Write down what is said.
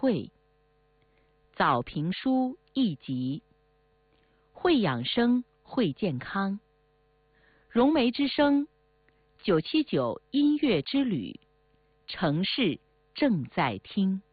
会，早评书一集，会养生会健康，融媒之声979音乐之旅，城市正在听。